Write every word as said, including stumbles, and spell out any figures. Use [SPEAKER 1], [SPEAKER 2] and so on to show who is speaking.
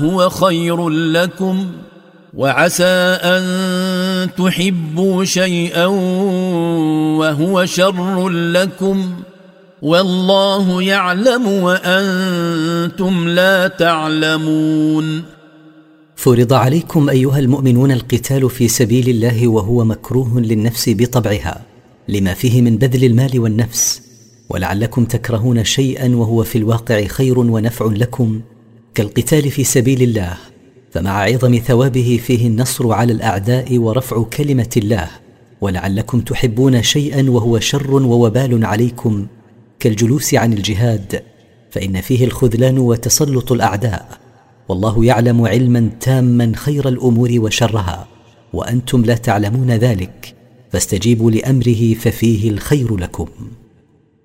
[SPEAKER 1] هو خير لكم وعسى أن تحبوا شيئا وهو شر لكم والله يعلم وأنتم لا تعلمون.
[SPEAKER 2] فرض عليكم أيها المؤمنون القتال في سبيل الله وهو مكروه للنفس بطبعها لما فيه من بذل المال والنفس، ولعلكم تكرهون شيئا وهو في الواقع خير ونفع لكم كالقتال في سبيل الله، فمع عظم ثوابه فيه النصر على الأعداء ورفع كلمة الله، ولعلكم تحبون شيئا وهو شر ووبال عليكم كالجلوس عن الجهاد، فإن فيه الخذلان وتسلط الأعداء، والله يعلم علما تاما خير الأمور وشرها وأنتم لا تعلمون ذلك، فاستجيبوا لأمره ففيه الخير لكم.